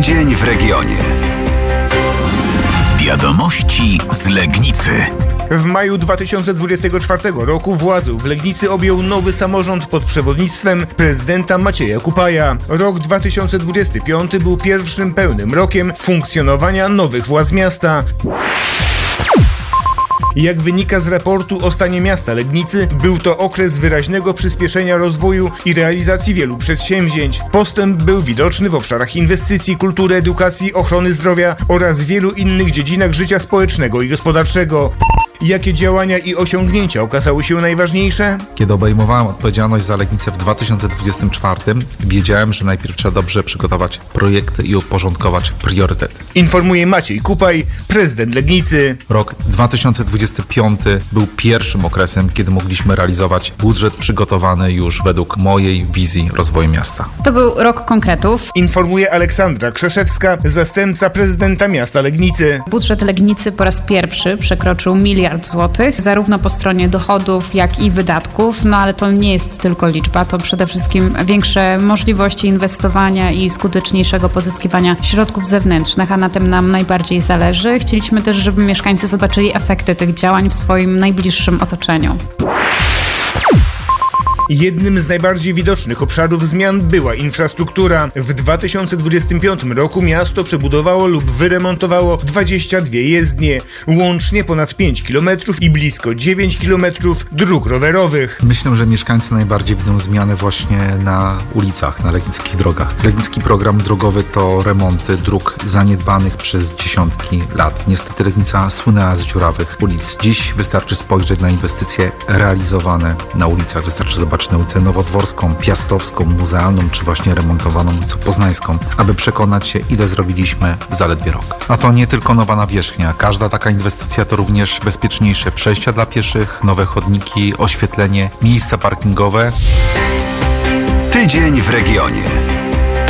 Tydzień w regionie. Wiadomości z Legnicy. W maju 2024 roku władzę w Legnicy objął nowy samorząd pod przewodnictwem prezydenta Macieja Kupaja. Rok 2025 był pierwszym pełnym rokiem funkcjonowania nowych władz miasta. Jak wynika z raportu o stanie miasta Legnicy, był to okres wyraźnego przyspieszenia rozwoju i realizacji wielu przedsięwzięć. Postęp był widoczny w obszarach inwestycji, kultury, edukacji, ochrony zdrowia oraz wielu innych dziedzinach życia społecznego i gospodarczego. Jakie działania i osiągnięcia okazały się najważniejsze? Kiedy obejmowałem odpowiedzialność za Legnicę w 2024, wiedziałem, że najpierw trzeba dobrze przygotować projekty i uporządkować priorytety. Informuje Maciej Kupaj, prezydent Legnicy. Rok 2025 był pierwszym okresem, kiedy mogliśmy realizować budżet przygotowany już według mojej wizji rozwoju miasta. To był rok konkretów. Informuje Aleksandra Krzeszewska, zastępca prezydenta miasta Legnicy. Budżet Legnicy po raz pierwszy przekroczył 1 miliard złotych, zarówno po stronie dochodów, jak i wydatków. No ale to nie jest tylko liczba, to przede wszystkim większe możliwości inwestowania i skuteczniejszego pozyskiwania środków zewnętrznych, a na tym nam najbardziej zależy. Chcieliśmy też, żeby mieszkańcy zobaczyli efekty tych działań w swoim najbliższym otoczeniu. Jednym z najbardziej widocznych obszarów zmian była infrastruktura. W 2025 roku miasto przebudowało lub wyremontowało 22 jezdnie, łącznie ponad 5 km i blisko 9 km dróg rowerowych. Myślę, że mieszkańcy najbardziej widzą zmiany właśnie na ulicach, na legnickich drogach. Legnicki program drogowy to remonty dróg zaniedbanych przez dziesiątki lat. Niestety Legnica słynęła z dziurawych ulic. Dziś wystarczy spojrzeć na inwestycje realizowane na ulicach. Wystarczy zobaczyć na ulicę Nowodworską, Piastowską, Muzealną czy właśnie remontowaną ulicę Poznańską, aby przekonać się, ile zrobiliśmy w zaledwie rok. A to nie tylko nowa nawierzchnia. Każda taka inwestycja to również bezpieczniejsze przejścia dla pieszych, nowe chodniki, oświetlenie, miejsca parkingowe. Tydzień w regionie.